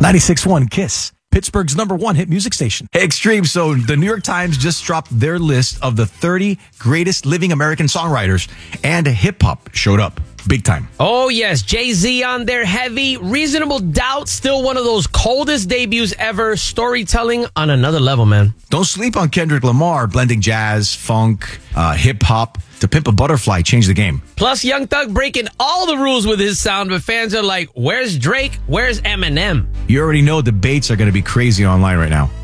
96.1 KISS, Pittsburgh's #1 hit music station. Hey, Extreme. So the New York Times just dropped their list of the 30 greatest living American songwriters, and hip hop showed up big time. Oh, yes. Jay-Z on there heavy. Reasonable Doubt, still one of those coldest debuts ever. Storytelling on another level, man. Don't sleep on Kendrick Lamar, blending jazz, funk, hip hop. To Pimp a Butterfly changed the game. Plus, Young Thug breaking all the rules with his sound, but fans are like, where's Drake? Where's Eminem? You already know debates are going to be crazy online right now.